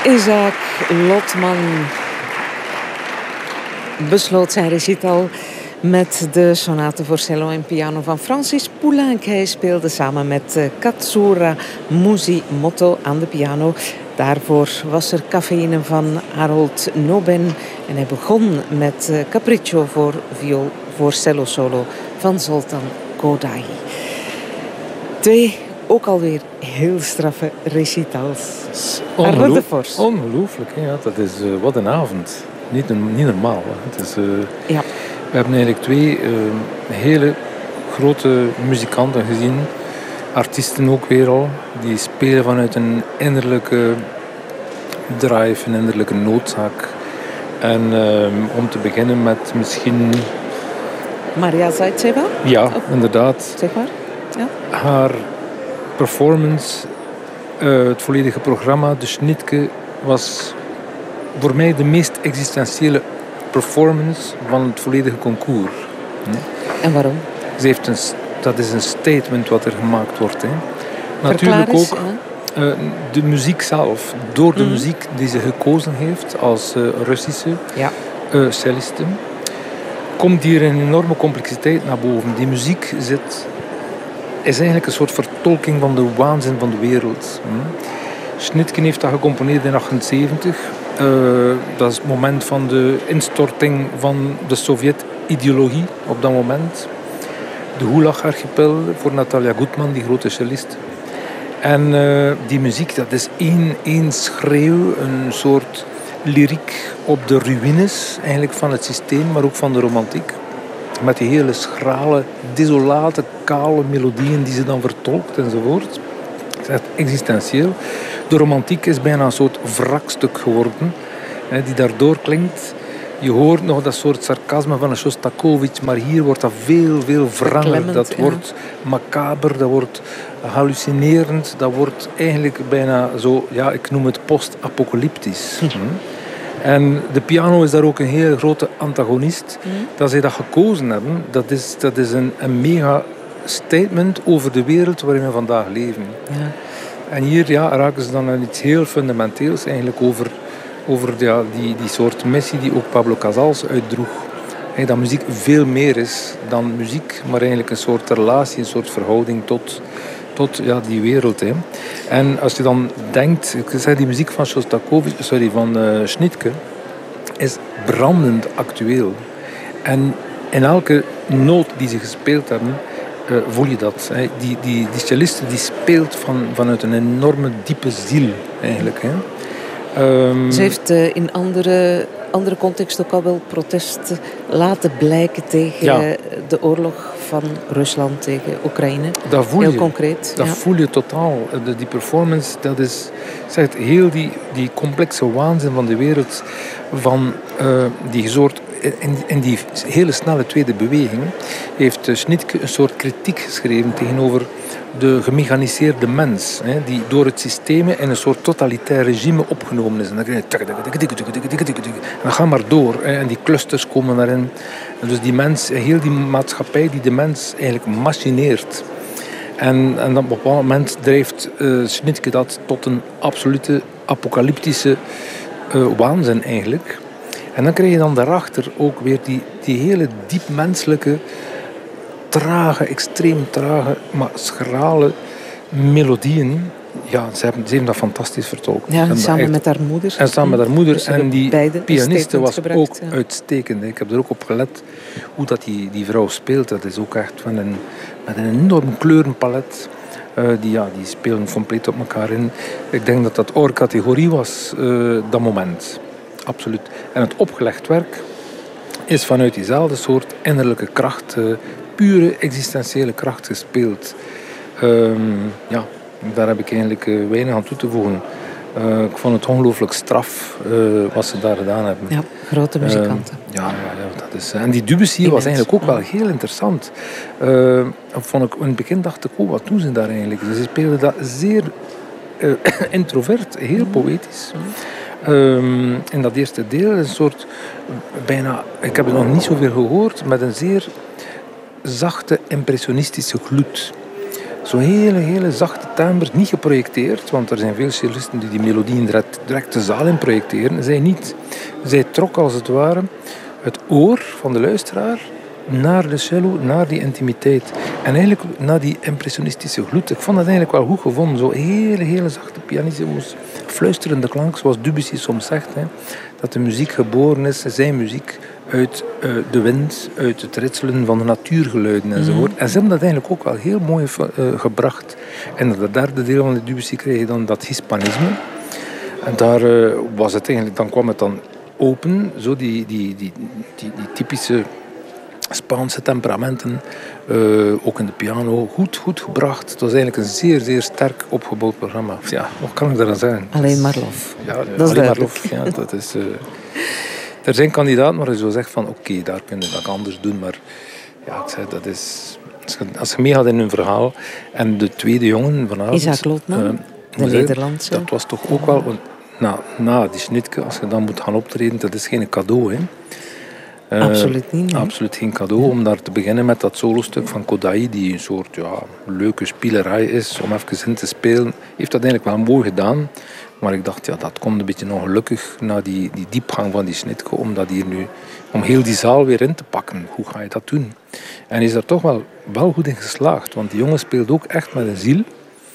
Isaac Lotman besloot zijn recital met de sonate voor cello en piano van Francis Poulenc. Hij speelde samen met Katsura Muzimoto aan de piano. Daarvoor was er Cafeïne van Harold Noben. En hij begon met Capriccio voor viool voor cello solo van Zoltan Kodály. Twee ook alweer heel straffe recitals. Ongelooflijk, ja. Dat is wat een avond. Niet normaal. Hè. Het is, ja. We hebben eigenlijk twee hele grote muzikanten gezien. Artiesten ook weer al. Die spelen vanuit een innerlijke drive, een innerlijke noodzaak. En om te beginnen met misschien... Maria Zaitseva? Ja, inderdaad. Zeg maar. Ja. Haar performance, het volledige programma, de Schnitke, was voor mij de meest existentiële performance van het volledige concours. En waarom? Dat is een statement wat er gemaakt wordt. Hè. Natuurlijk ook de muziek zelf. Door de muziek die ze gekozen heeft als Russische celliste, komt hier een enorme complexiteit naar boven. Die muziek is eigenlijk een soort vertolking van de waanzin van de wereld. Schnitke heeft dat gecomponeerd in 1978. Dat is het moment van de instorting van de Sovjet-ideologie op dat moment. De Gulag-archipel voor Natalia Gutman, die grote cellist. En die muziek, dat is één schreeuw, een soort lyriek op de ruïnes eigenlijk van het systeem, maar ook van de romantiek. Met die hele schrale, desolate, kale melodieën die ze dan vertolkt enzovoort. Het is echt existentieel. De romantiek is bijna een soort wrakstuk geworden, die daardoor klinkt. Je hoort nog dat soort sarcasme van een Shostakovich, maar hier wordt dat veel wranger. Dat wordt macaber, dat wordt hallucinerend, dat wordt eigenlijk bijna zo, ja, ik noem het post-apocalyptisch. En de piano is daar ook een heel grote antagonist. Dat zij dat gekozen hebben, dat is een mega statement over de wereld waarin we vandaag leven. Ja. En hier raken ze dan aan iets heel fundamenteels eigenlijk over die soort missie die ook Pablo Casals uitdroeg. Dat muziek veel meer is dan muziek, maar eigenlijk een soort relatie, een soort verhouding tot die wereld. Hè. En als je dan denkt, ik zei die muziek van van Schnitke, is brandend actueel. En in elke noot die ze gespeeld hebben, voel je dat. Hè. Die celliste die speelt vanuit een enorme diepe ziel eigenlijk. Hè. Ze heeft in andere context ook al wel protest laten blijken tegen de oorlog van Rusland tegen Oekraïne. Dat voel heel je. Concreet. Dat voel je totaal. Die performance, dat is heel die complexe waanzin van de wereld, van die soort. In die hele snelle tweede beweging heeft Schnitke een soort kritiek geschreven tegenover de gemechaniseerde mens, die door het systeem in een soort totalitair regime opgenomen is. En dan krijg je en dan gaat maar door. En die clusters komen daarin. En dus die mens, heel die maatschappij die de mens eigenlijk machineert. En op een bepaald moment drijft Schnitke dat tot een absolute apocalyptische waanzin eigenlijk. En dan krijg je dan daarachter ook weer die hele diep menselijke, trage, extreem trage, maar schrale melodieën. Ja, ze hebben dat fantastisch vertolkt. Ja, en samen met haar moeder. En samen met haar moeder. Dus en die pianiste was gebracht, ook uitstekend. Ik heb er ook op gelet hoe dat die vrouw speelt. Dat is ook echt met een enorm kleurenpalet. Die spelen compleet op elkaar in. Ik denk dat oor-categorie was, dat moment. Absoluut. En het opgelegd werk is vanuit diezelfde soort innerlijke kracht, pure existentiële kracht gespeeld. Daar heb ik eigenlijk weinig aan toe te voegen. Ik vond het ongelooflijk straf wat ze daar gedaan hebben. Ja, grote muzikanten. Dat is. En die Debussy was eigenlijk ook wel heel interessant. Vond ik, in het begin dacht ik, wat doen ze daar eigenlijk? Ze speelden dat zeer introvert, heel poëtisch. In dat eerste deel een soort bijna, ik heb het nog niet zoveel gehoord, met een zeer zachte impressionistische gloed. Zo'n hele zachte timbre, niet geprojecteerd, want er zijn veel cellisten die melodieën direct de zaal in projecteren. Zij niet. Zij trok als het ware het oor van de luisteraar naar de cello, naar die intimiteit. En eigenlijk naar die impressionistische gloed. Ik vond dat eigenlijk wel goed gevonden. Zo'n hele zachte pianissimo's, fluisterende klank, zoals Debussy soms zegt. Hè, dat de muziek geboren is, zijn muziek, uit de wind, uit het ritselen van de natuurgeluiden enzovoort. En ze hebben dat eigenlijk ook wel heel mooi gebracht. En in het derde deel van de Debussy kreeg je dan dat hispanisme. En daar was het eigenlijk, dan kwam het dan open, zo die typische Spaanse temperamenten, ook in de piano, goed gebracht. Het was eigenlijk een zeer sterk opgebouwd programma. Ja, wat kan ik daaraan zeggen? Alleen maar lof. Ja, dat alleen maar lof. Ja, dat is... Er zijn kandidaten waar je zo zegt van oké, daar kun je dat anders doen, maar ja, ik zeg, dat is... Als je meegaat in hun verhaal en de tweede jongen vanavond... Isaac Lotman, de Nederlandse. Dat was toch ook wel... Na die Schnitke, als je dan moet gaan optreden, dat is geen cadeau, hè. Absoluut niet. Nee. Absoluut geen cadeau. Om daar te beginnen met dat solostuk van Kodály, die een soort leuke spielerij is om even in te spelen. Heeft dat eigenlijk wel mooi gedaan. Maar ik dacht, dat komt een beetje ongelukkig na die diepgang van die Schnitke, om heel die zaal weer in te pakken. Hoe ga je dat doen? En is daar toch wel goed in geslaagd. Want die jongen speelt ook echt met een ziel.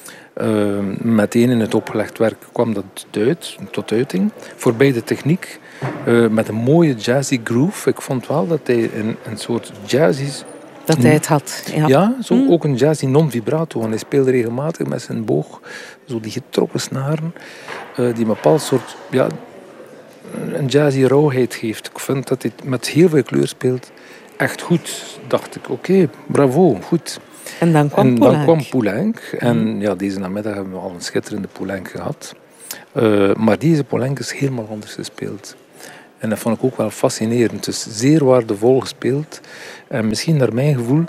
Meteen in het opgelegd werk kwam dat tot uiting. Voorbij de techniek. Met een mooie jazzy groove. Ik vond wel dat hij een soort jazzy... Dat hij het had. Ja, ook een jazzy non-vibrato. Want hij speelde regelmatig met zijn boog. Zo die getrokken snaren. Die een bepaald soort... Ja, een jazzy rauwheid geeft. Ik vind dat hij met heel veel kleur speelt. Echt goed. Dacht ik, oké, bravo, goed. En dan kwam Poulenc. En ja, deze namiddag hebben we al een schitterende Poulenc gehad. Maar deze Poulenc is helemaal anders gespeeld. En dat vond ik ook wel fascinerend. Dus zeer waardevol gespeeld. En misschien naar mijn gevoel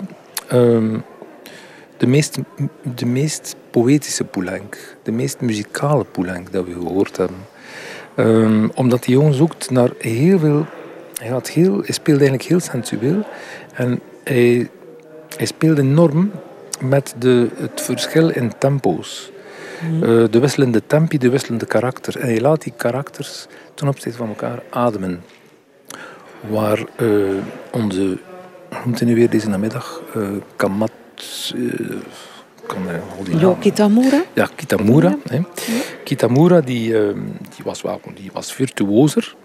de meest poëtische Poulenc. De meest muzikale Poulenc dat we gehoord hebben. Omdat die jongen zoekt naar heel veel... Hij speelde eigenlijk heel sensueel. En hij speelde enorm met het verschil in tempo's. De wisselende tempi, de wisselende karakter. En hij laat die karakters ten opzichte van elkaar ademen. Waar onze... Hoe noemt hij nu weer deze namiddag? Kitamura? Ja, Kitamura. Hè. Kitamura die was virtuoser.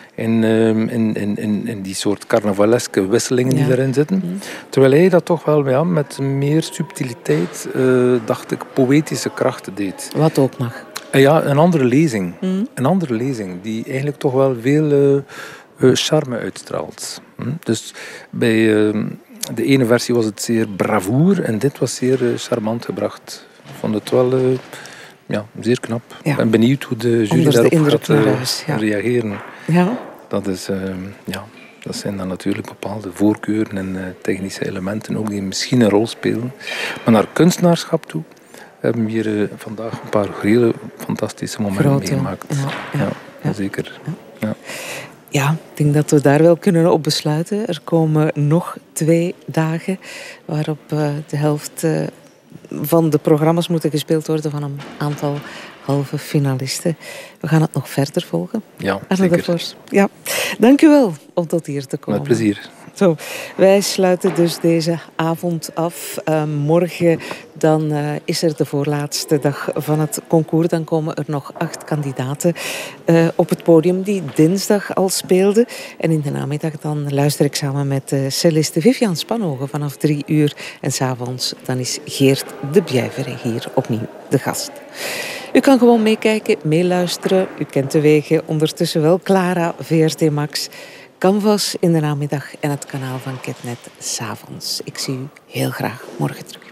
In die soort carnavaleske wisselingen die erin zitten. Terwijl hij dat toch wel met meer subtiliteit, dacht ik, poëtische krachten deed. Wat ook mag. Ja, een andere lezing. Een andere lezing die eigenlijk toch wel veel charme uitstraalt. Dus bij de ene versie was het zeer bravoer en dit was zeer charmant gebracht. Ik vond het wel zeer knap. Ik ben benieuwd hoe de jury daarop gaat reageren. Ja. Dat zijn dan natuurlijk bepaalde voorkeuren en technische elementen ook die misschien een rol spelen. Maar naar kunstenaarschap toe hebben we hier vandaag een paar hele fantastische momenten meegemaakt. Ja, zeker. Ja, ik denk dat we daar wel kunnen op besluiten. Er komen nog 2 dagen waarop de helft van de programma's moeten gespeeld worden van een aantal halve finalisten. We gaan het nog verder volgen. Ja, zeker. Ja, dank u wel om tot hier te komen. Met plezier. Zo, wij sluiten dus deze avond af. Morgen dan is er de voorlaatste dag van het concours. Dan komen er nog 8 kandidaten op het podium die dinsdag al speelden. En in de namiddag dan luister ik samen met celliste Vivian Spanhogen vanaf 3 uur. En 's avonds dan is Geert de Blijvere hier opnieuw de gast. U kan gewoon meekijken, meeluisteren. U kent de wegen. Ondertussen wel Clara, VRT Max, Canvas in de namiddag en het kanaal van Ketnet 's avonds. Ik zie u heel graag morgen terug.